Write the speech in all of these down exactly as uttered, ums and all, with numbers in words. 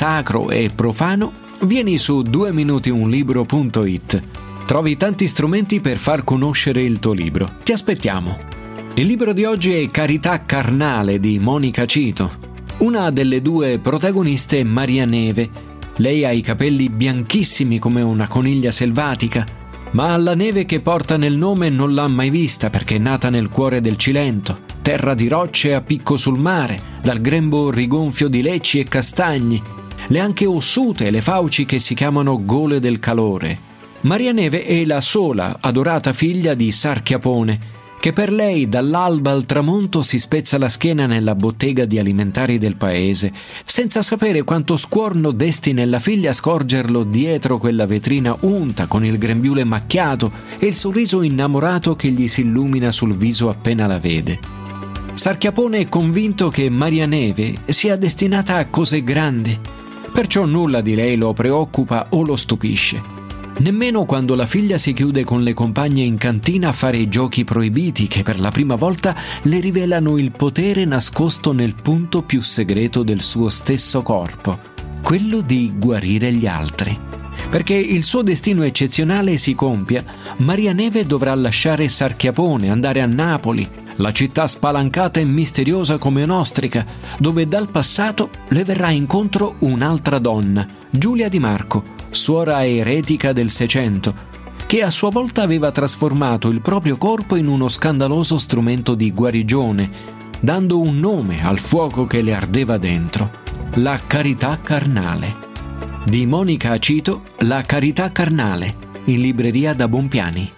sacro e profano, vieni su due minuti un libro punto it. Trovi tanti strumenti per far conoscere il tuo libro. Ti aspettiamo. Il libro di oggi è Carità carnale di Monica Cito. Una delle due protagoniste è Maria Neve. Lei ha i capelli bianchissimi come una coniglia selvatica, ma la neve che porta nel nome non l'ha mai vista perché è nata nel cuore del Cilento, terra di rocce a picco sul mare, dal grembo rigonfio di lecci e castagni, le anche ossute e le fauci che si chiamano gole del calore. Maria Neve è la sola adorata figlia di Sarchiapone, che per lei dall'alba al tramonto si spezza la schiena nella bottega di alimentari del paese, senza sapere quanto scuorno desti nella figlia a scorgerlo dietro quella vetrina unta con il grembiule macchiato e il sorriso innamorato che gli si illumina sul viso appena la vede. Sarchiapone è convinto che Maria Neve sia destinata a cose grandi, perciò nulla di lei lo preoccupa o lo stupisce. Nemmeno quando la figlia si chiude con le compagne in cantina a fare i giochi proibiti che per la prima volta le rivelano il potere nascosto nel punto più segreto del suo stesso corpo, quello di guarire gli altri. Perché il suo destino eccezionale si compia, Maria Neve dovrà lasciare Sarchiapone, andare a Napoli, la città spalancata e misteriosa come un'ostrica, dove dal passato le verrà incontro un'altra donna, Giulia Di Marco, suora eretica del Seicento, che a sua volta aveva trasformato il proprio corpo in uno scandaloso strumento di guarigione, dando un nome al fuoco che le ardeva dentro: la carità carnale. Di Monica Cito, La carità carnale, in libreria da Bompiani.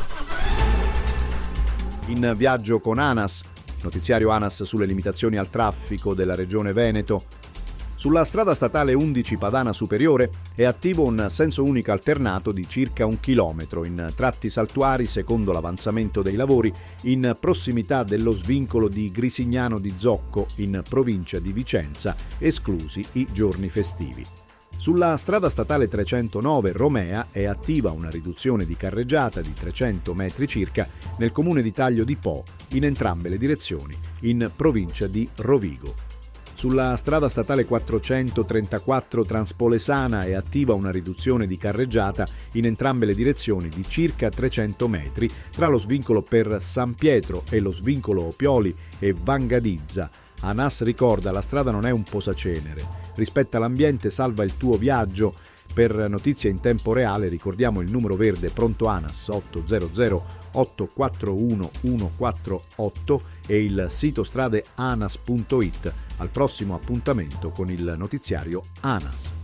In viaggio con ANAS, notiziario ANAS sulle limitazioni al traffico della regione Veneto. Sulla strada statale undici Padana Superiore è attivo un senso unico alternato di circa un chilometro in tratti saltuari secondo l'avanzamento dei lavori in prossimità dello svincolo di Grisignano di Zocco in provincia di Vicenza, esclusi i giorni festivi. Sulla strada statale trecentonove Romea è attiva una riduzione di carreggiata di trecento metri circa nel comune di Taglio di Po in entrambe le direzioni in provincia di Rovigo. Sulla strada statale quattrocentotrentaquattro Transpolesana è attiva una riduzione di carreggiata in entrambe le direzioni di circa trecento metri tra lo svincolo per San Pietro e lo svincolo Opioli e Vangadizza. ANAS ricorda: la strada non è un posacenere. Rispetta l'ambiente, salva il tuo viaggio. Per notizie in tempo reale ricordiamo il numero verde pronto ANAS ottocento otto quattro uno uno quattro otto e il sito strade anas punto it. Al prossimo appuntamento con il notiziario ANAS.